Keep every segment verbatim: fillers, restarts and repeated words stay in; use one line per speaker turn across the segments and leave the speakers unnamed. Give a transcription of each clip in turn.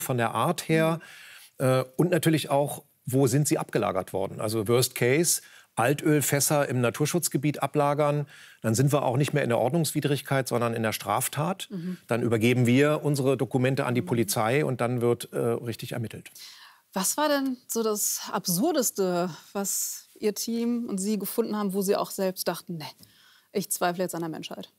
von der Art her. Äh, und natürlich auch, wo sind sie abgelagert worden? Also Worst Case, Altölfässer im Naturschutzgebiet ablagern. Dann sind wir auch nicht mehr in der Ordnungswidrigkeit, sondern in der Straftat. Mhm. Dann übergeben wir unsere Dokumente an die Polizei und dann wird äh, richtig ermittelt.
Was war denn so das Absurdeste, was Ihr Team und Sie gefunden haben, wo Sie auch selbst dachten, nee, ich zweifle jetzt an der Menschheit?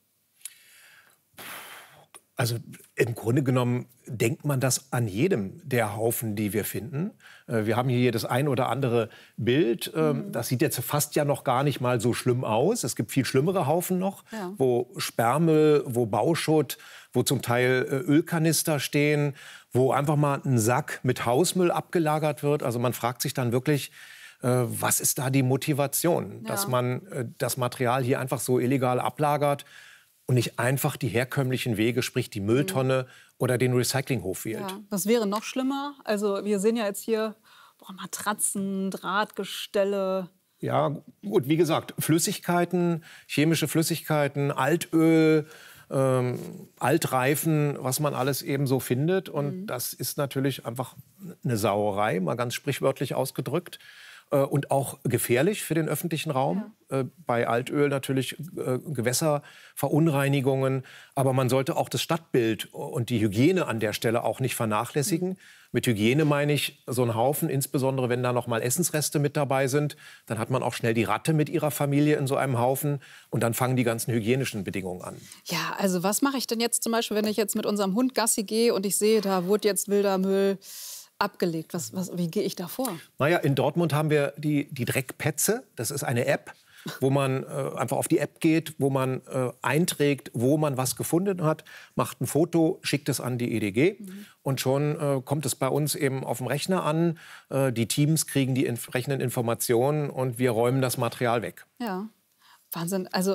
Also im Grunde genommen denkt man das an jedem der Haufen, die wir finden. Wir haben hier das ein oder andere Bild. Mhm. Das sieht jetzt fast ja noch gar nicht mal so schlimm aus. Es gibt viel schlimmere Haufen noch, ja. wo Sperrmüll, wo Bauschutt, wo zum Teil Ölkanister stehen, wo einfach mal ein Sack mit Hausmüll abgelagert wird. Also man fragt sich dann wirklich, was ist da die Motivation, ja. dass man das Material hier einfach so illegal ablagert und nicht einfach die herkömmlichen Wege, sprich die Mülltonne mhm. oder den Recyclinghof wählt.
Ja, das wäre noch schlimmer. Also wir sehen ja jetzt hier boah, Matratzen, Drahtgestelle.
Ja, gut, wie gesagt, Flüssigkeiten, chemische Flüssigkeiten, Altöl, ähm, Altreifen, was man alles eben so findet. Und mhm. das ist natürlich einfach eine Sauerei, mal ganz sprichwörtlich ausgedrückt. Und auch gefährlich für den öffentlichen Raum. Ja. Äh, bei Altöl natürlich äh, Gewässerverunreinigungen. Aber man sollte auch das Stadtbild und die Hygiene an der Stelle auch nicht vernachlässigen. Mhm. Mit Hygiene meine ich so einen Haufen, insbesondere wenn da noch mal Essensreste mit dabei sind. Dann hat man auch schnell die Ratte mit ihrer Familie in so einem Haufen. Und dann fangen die ganzen hygienischen Bedingungen an.
Ja, also was mache ich denn jetzt zum Beispiel, wenn ich jetzt mit unserem Hund Gassi gehe und ich sehe, da wurde jetzt wilder Müll abgelegt. Was, was, wie gehe ich da vor?
Naja, in Dortmund haben wir die, die Dreckpätze. Das ist eine App, wo man äh, einfach auf die App geht, wo man äh, einträgt, wo man was gefunden hat, macht ein Foto, schickt es an die E D G mhm. und schon äh, kommt es bei uns eben auf dem Rechner an. Äh, die Teams kriegen die entsprechenden Informationen und wir räumen das Material weg.
Ja, Wahnsinn. Also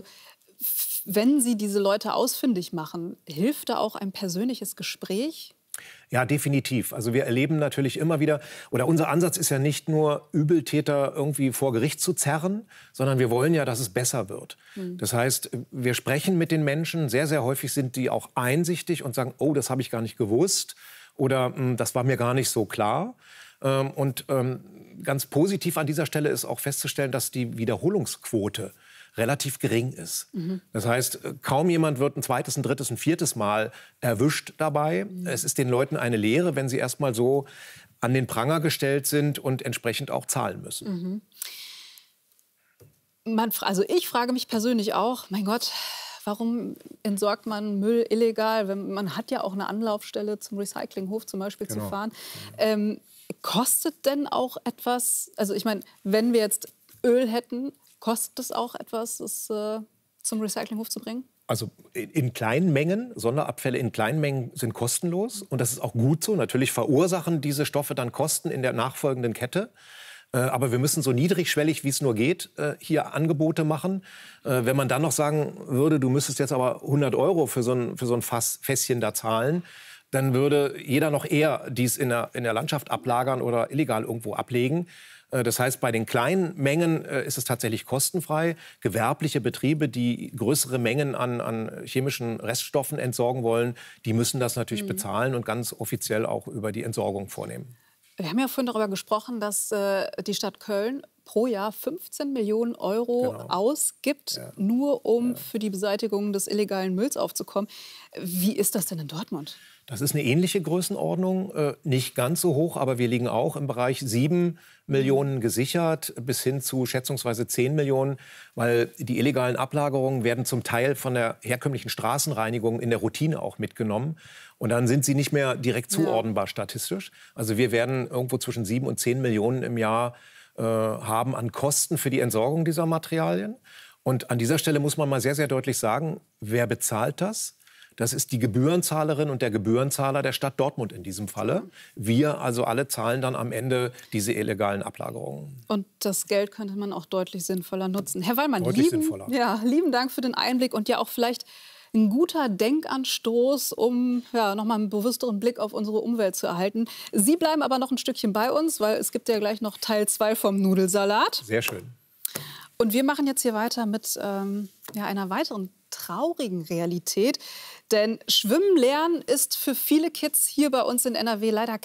wenn Sie diese Leute ausfindig machen, hilft da auch ein persönliches Gespräch?
Ja, definitiv. Also wir erleben natürlich immer wieder, oder unser Ansatz ist ja nicht nur, Übeltäter irgendwie vor Gericht zu zerren, sondern wir wollen ja, dass es besser wird. Mhm. Das heißt, wir sprechen mit den Menschen, sehr, sehr häufig sind die auch einsichtig und sagen, oh, das habe ich gar nicht gewusst oder das war mir gar nicht so klar. Und ganz positiv an dieser Stelle ist auch festzustellen, dass die Wiederholungsquote relativ gering ist. Mhm. Das heißt, kaum jemand wird ein zweites, ein drittes, ein viertes Mal erwischt dabei. Mhm. Es ist den Leuten eine Lehre, wenn sie erst mal so an den Pranger gestellt sind und entsprechend auch zahlen müssen.
Mhm. Man, also ich frage mich persönlich auch, mein Gott, warum entsorgt man Müll illegal? Wenn, man hat ja auch eine Anlaufstelle zum Recyclinghof zum Beispiel genau. zu fahren. Ähm, kostet denn auch etwas, also ich meine, wenn wir jetzt Öl hätten, kostet es auch etwas, das äh, zum Recyclinghof zu bringen?
Also in kleinen Mengen, Sonderabfälle in kleinen Mengen sind kostenlos. Und das ist auch gut so. Natürlich verursachen diese Stoffe dann Kosten in der nachfolgenden Kette. Äh, aber wir müssen so niedrigschwellig, wie es nur geht, äh, hier Angebote machen. Äh, wenn man dann noch sagen würde, du müsstest jetzt aber hundert Euro für so ein, für so ein Fass, Fässchen da zahlen, dann würde jeder noch eher dies in der, in der Landschaft ablagern oder illegal irgendwo ablegen. Das heißt, bei den kleinen Mengen äh, ist es tatsächlich kostenfrei. Gewerbliche Betriebe, die größere Mengen an, an chemischen Reststoffen entsorgen wollen, die müssen das natürlich mhm. bezahlen und ganz offiziell auch über die Entsorgung vornehmen.
Wir haben ja vorhin darüber gesprochen, dass äh, die Stadt Köln pro Jahr fünfzehn Millionen Euro genau. ausgibt, ja. nur um ja. für die Beseitigung des illegalen Mülls aufzukommen. Wie ist das denn in Dortmund?
Das ist eine ähnliche Größenordnung, äh, nicht ganz so hoch, aber wir liegen auch im Bereich sieben Millionen gesichert, bis hin zu schätzungsweise zehn Millionen, weil die illegalen Ablagerungen werden zum Teil von der herkömmlichen Straßenreinigung in der Routine auch mitgenommen. Und dann sind sie nicht mehr direkt zuordnenbar ja. statistisch. Also wir werden irgendwo zwischen sieben und zehn Millionen im Jahr äh, haben an Kosten für die Entsorgung dieser Materialien. Und an dieser Stelle muss man mal sehr, sehr deutlich sagen, wer bezahlt das? Das ist die Gebührenzahlerin und der Gebührenzahler der Stadt Dortmund in diesem Falle. Wir also alle zahlen dann am Ende diese illegalen Ablagerungen.
Und das Geld könnte man auch deutlich sinnvoller nutzen. Herr Wallmann,
deutlich
lieben,
sinnvoller.
Ja, lieben Dank für den Einblick und ja auch vielleicht ein guter Denkanstoß, um ja, noch mal einen bewussteren Blick auf unsere Umwelt zu erhalten. Sie bleiben aber noch ein Stückchen bei uns, weil es gibt ja gleich noch Teil zwei vom Nudelsalat.
Sehr schön.
Und wir machen jetzt hier weiter mit ähm, ja, einer weiteren traurigen Realität. Denn Schwimmen lernen ist für viele Kids hier bei uns in N R W leider